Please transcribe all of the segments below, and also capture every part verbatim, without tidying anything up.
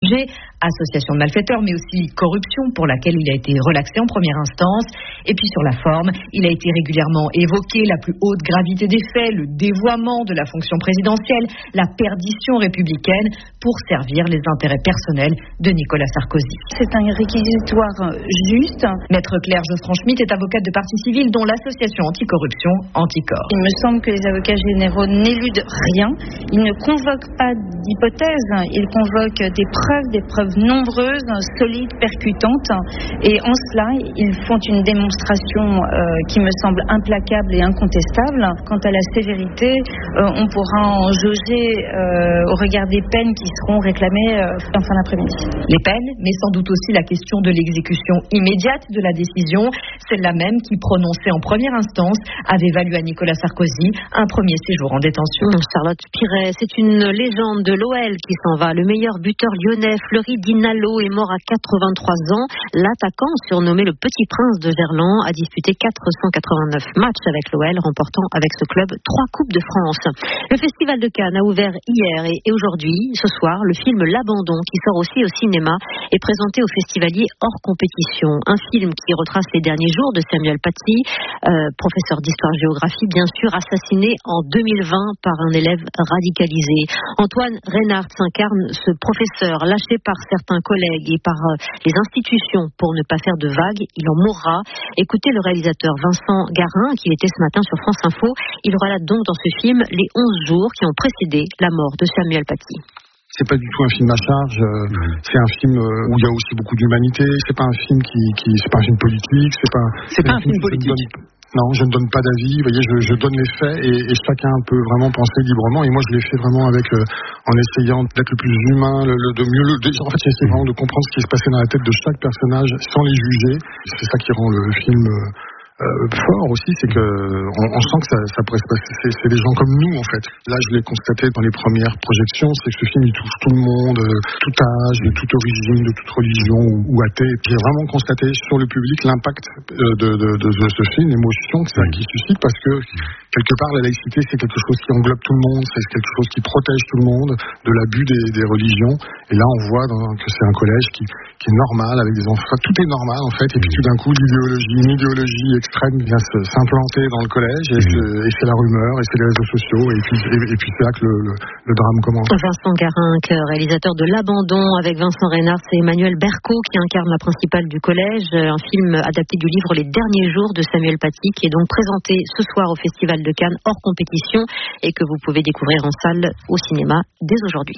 Association de malfaiteurs, mais aussi corruption pour laquelle il a été relaxé en première instance. Et puis sur la forme, il a été régulièrement évoqué la plus haute gravité des faits, le dévoiement de la fonction présidentielle, la perdition républicaine pour servir les intérêts personnels de Nicolas Sarkozy. C'est un réquisitoire juste. Maître Claire Geoffran-Schmitt est avocate de partie civile dont l'association anticorruption Anticor. Il me semble que les avocats généraux n'éludent rien. Ils ne convoquent pas d'hypothèses, ils convoquent des preuves, des preuves nombreuses, solides, percutantes. Et en cela, ils font une démonstration euh, qui me semble implacable et incontestable. Quant à la sévérité, euh, on pourra en jauger euh, au regard des peines qui seront réclamées euh, en fin d'après-midi. Les peines, mais sans doute aussi la question de l'exécution immédiate de la décision, celle-là même qui, prononcée en première instance, avait valu à Nicolas Sarkozy un premier séjour en détention. Charlotte Piret, c'est une légende de l'O L qui s'en va. Le meilleur buteur lyonnais, Fleury Dinalo, est mort à quatre-vingt-trois ans. L'attaquant, surnommé le Petit Prince de Gerland, a disputé quatre cent quatre-vingt-neuf matchs avec l'O L, remportant avec ce club trois Coupes de France. Le Festival de Cannes a ouvert hier et, et aujourd'hui, ce soir, le film L'Abandon, qui sort aussi au cinéma, est présenté aux festivaliers hors compétition. Un film qui retrace les derniers jours de Samuel Paty, euh, professeur d'histoire-géographie, bien sûr, assassiné en deux mille vingt par un élève radicalisé. Antoine Reynard s'incarne ce professeur lâché par certains collègues et par euh, les institutions pour ne pas faire de vagues. Il en mourra. Écoutez le réalisateur Vincent Garin, qui était ce matin sur France Info. Il relate donc dans ce film les onze jours qui ont précédé la mort de Samuel Paty. C'est pas du tout un film à charge. C'est un film où il y a aussi beaucoup d'humanité. C'est pas un film qui, qui c'est pas un film politique. C'est pas. C'est pas un film politique. Non, je ne donne pas d'avis. Vous voyez, je, je donne les faits et, et chacun peut vraiment penser librement. Et moi, je l'ai fait vraiment avec, euh, en essayant d'être le plus humain, le, le, de mieux. Le, de, en fait, j'essaie vraiment de comprendre ce qui se passait dans la tête de chaque personnage sans les juger. C'est ça qui rend le film. Euh, Euh, fort aussi, c'est que on, on sent que ça, ça pourrait se passer. C'est, c'est des gens comme nous en fait. Là, je l'ai constaté dans les premières projections, c'est que ce film il touche tout le monde, euh, tout âge, de toute origine, de toute religion ou, ou athée. J'ai vraiment constaté sur le public l'impact euh, de, de, de, de ce film, l'émotion que ça qui suscite, parce que quelque part la laïcité c'est quelque chose qui englobe tout le monde, c'est quelque chose qui protège tout le monde de l'abus des, des religions. Et là, on voit dans, que c'est un collège qui, qui est normal avec des enfants. Tout est normal en fait. Et puis tout d'un coup, l'idéologie, une idéologie extrême vient se, s'implanter dans le collège et, mmh. se, et c'est la rumeur et c'est les réseaux sociaux et puis, et, et puis c'est là que le, le, le drame commence. Vincent Garinck, réalisateur de L'Abandon avec Vincent Reynard, c'est Emmanuel Berco qui incarne la principale du collège, un film adapté du livre Les Derniers Jours de Samuel Paty qui est donc présenté ce soir au Festival de Cannes hors compétition et que vous pouvez découvrir en salle au cinéma dès aujourd'hui.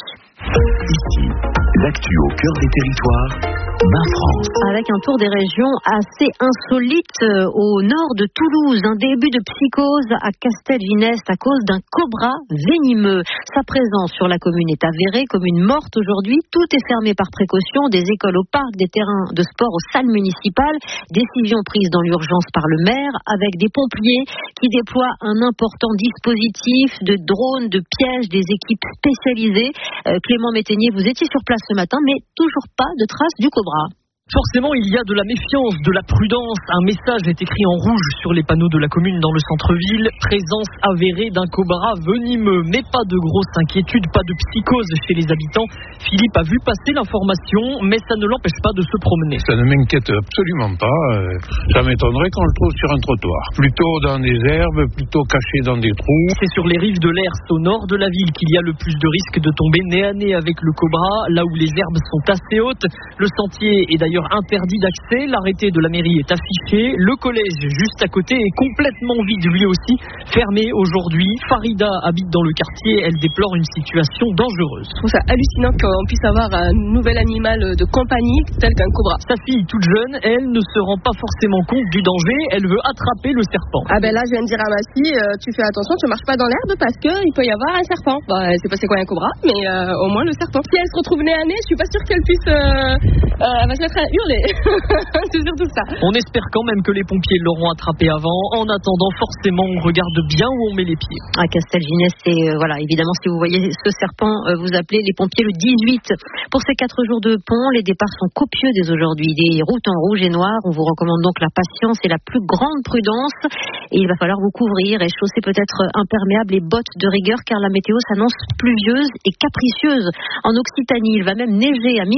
Ici, l'actu au cœur des territoires, Ma France. Avec un tour des régions assez insolite au nord de Toulouse, un début de psychose à Castelvinest à cause d'un cobra venimeux. Sa présence sur la commune est avérée, commune morte aujourd'hui. Tout est fermé par précaution, des écoles au parc, des terrains de sport aux salles municipales. Décision prise dans l'urgence par le maire avec des pompiers qui déploient un important dispositif de drones, de pièges, des équipes spécialisées. Euh, Clément Métainier, vous étiez sur place ce matin, mais toujours pas de traces du cobra. Forcément, il y a de la méfiance, de la prudence. Un message est écrit en rouge sur les panneaux de la commune dans le centre-ville. Présence avérée d'un cobra venimeux. Mais pas de grosse inquiétude, pas de psychose chez les habitants. Philippe a vu passer l'information, mais ça ne l'empêche pas de se promener. Ça ne m'inquiète absolument pas. Ça m'étonnerait qu'on le trouve sur un trottoir. Plutôt dans des herbes, plutôt caché dans des trous. C'est sur les rives de l'Hers, au nord de la ville, qu'il y a le plus de risques de tomber nez à nez avec le cobra. Là où les herbes sont assez hautes. Le sentier est d'ailleurs interdit d'accès, l'arrêté de la mairie est affiché, le collège juste à côté est complètement vide lui aussi, fermé aujourd'hui. Farida habite dans le quartier, elle déplore une situation dangereuse. Je trouve ça hallucinant qu'on puisse avoir un nouvel animal de compagnie tel qu'un cobra. Sa fille toute jeune, elle ne se rend pas forcément compte du danger, elle veut attraper le serpent. Ah ben là je viens de dire à ma fille, euh, tu fais attention, tu marches pas dans l'herbe parce qu'il peut y avoir un serpent. Bah, c'est pas c'est quoi un cobra, mais euh, au moins le serpent. Si elle se retrouve nez à nez, je suis pas sûre qu'elle puisse euh, euh, elle va se mettre à hurler. C'est surtout ça. On espère quand même que les pompiers l'auront attrapé avant. En attendant, forcément, on regarde bien où on met les pieds. À Castelvinest, et euh, voilà, évidemment, si vous voyez ce serpent, euh, vous appelez les pompiers le dix-huit. Pour ces quatre jours de pont, les départs sont copieux dès aujourd'hui. Des routes en rouge et noir. On vous recommande donc la patience et la plus grande prudence. Et il va falloir vous couvrir et chausser peut-être imperméables et bottes de rigueur, car la météo s'annonce pluvieuse et capricieuse. En Occitanie, il va même neiger à mi